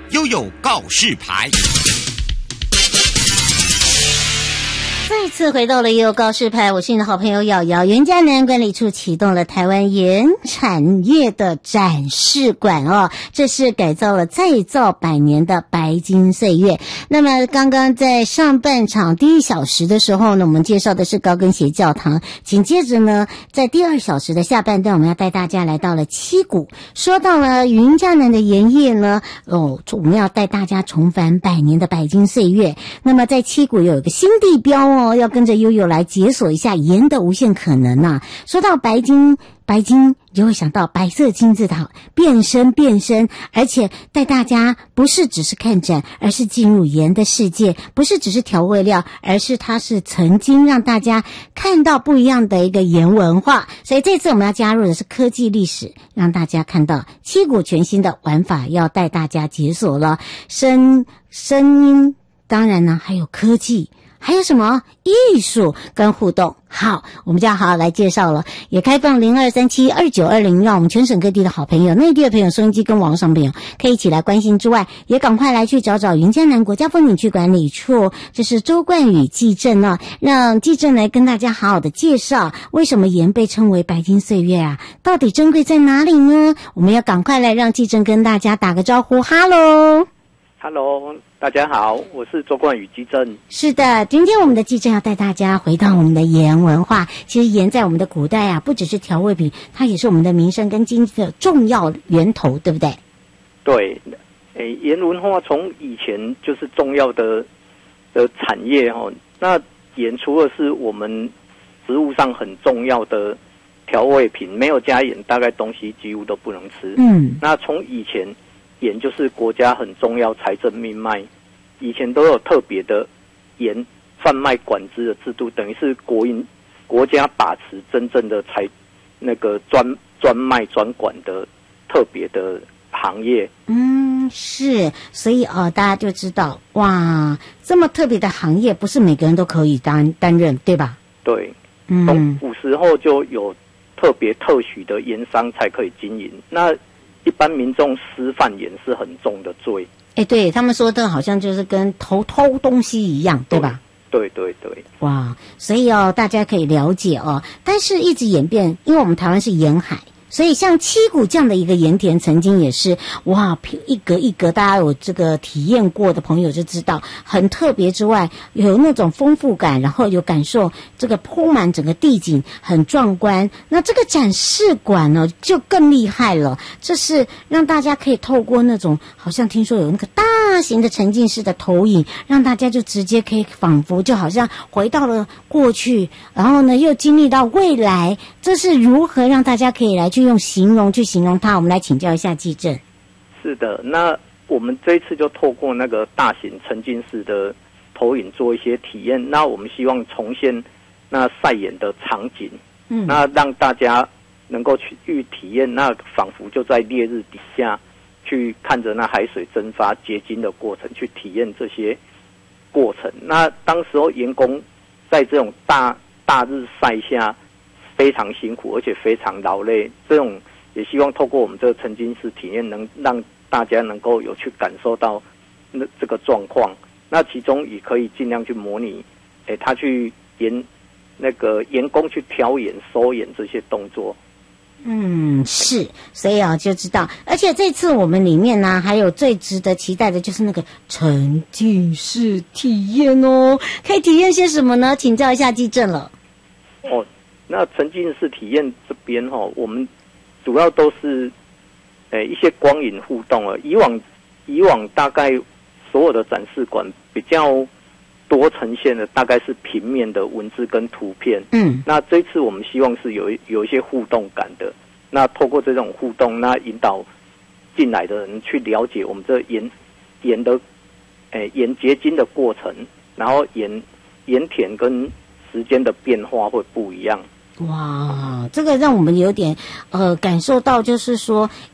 悠悠告示牌。 再次回到了悠悠告示牌，我是你的好朋友瑶瑶。云嘉南管理处启动了台湾盐产业的展示馆哦，这是改造了再造100年的白金岁月。那么刚刚在上半场第1小时的时候呢，我们介绍的是高跟鞋教堂，紧接着呢，在第2小时的下半段，我们要带大家来到了七股。说到了云嘉南的盐业呢，我们要带大家重返100年的白金岁月。那么在七股有一个新地标哦，要跟着悠悠来解锁一下盐的无限可能啊。说到白金就会想到白色金字塔变身，而且带大家不是只是看展，而是进入盐的世界，不是只是调味料，而是它是曾经让大家看到不一样的一个盐文化。所以这次我们要加入的是科技历史，让大家看到七股全新的玩法，要带大家解锁了声音，当然呢还有科技，还有什么艺术跟互动。好，我们就要好好来介绍了，也开放02372920，让我们全省各地的好朋友、内地的朋友、收音机跟网络上朋友可以一起来关心之外，也赶快来去找云嘉南国家风景区管理处，这是周冠宇技正啊，让技正来跟大家好好的介绍为什么盐被称为白金岁月啊，到底珍贵在哪里呢？我们要赶快来让技正跟大家打个招呼。哈喽大家好，我是周冠宇技正。 是的，今天我们的技正要带大家回到我们的盐文化。其实盐在我们的古代啊，不只是调味品，它也是我们的民生跟经济的重要源头，对不对？ 对，盐文化从以前就是重要的产业哦。那盐除了是我们食物上很重要的调味品，没有加盐，大概东西几乎都不能吃。那从以前盐就是国家很重要财政命脉，以前都有特别的盐贩卖管制的制度，等于是国家把持真正的专卖专管的特别的行业。 是，所以大家就知道哇，这么特别的行业不是每个人都可以担任，对吧？对， 从古时候就有特别特许的盐商才可以经营。那一般民众私贩盐是很重的罪。 对，他们说的好像就是跟偷东西一样，对吧？ 对。 哇，所以大家可以了解但是一直演变，因为我们台湾是沿海，所以像七股这样的一个盐田，曾经也是哇，一格一格，大家有这个体验过的朋友就知道很特别之外，有那种丰富感，然后有感受这个铺满整个地景很壮观。那这个展示馆呢就更厉害了，这是让大家可以透过那种好像听说有那个大型的沉浸式的投影，让大家就直接可以仿佛就好像回到了过去，然后呢又经历到未来。这是如何让大家可以来去用形容去形容它？我们来请教一下技正。 是的，那我们这一次就透过那个大型沉浸式的投影做一些体验。那我们希望重现那晒盐的场景，那让大家能够去体验，那仿佛就在烈日底下去看着那海水蒸发结晶的过程，去体验这些过程。那当时候盐工在这种大日晒下非常辛苦，而且非常劳累，这种也希望透过我们这个沉浸式体验，能让大家能够有去感受到这个状况。那其中也可以尽量去模拟，他去盐工去挑盐、收盐这些动作。 是，所以就知道。而且这次我们里面呢，还有最值得期待的就是那个沉浸式体验哦。可以体验些什么呢？请教一下技正了。 那沉浸式体验这边我们主要都是一些光影互动了。以往大概所有的展示馆比较多呈现的大概是平面的文字跟图片。那这次我们希望是有一些互动感的。那透过这种互动，那引导进来的人去了解我们这盐的盐结晶的过程，然后盐田跟时间的变化会不一样。 哇，这个让我们有点感受到，就是说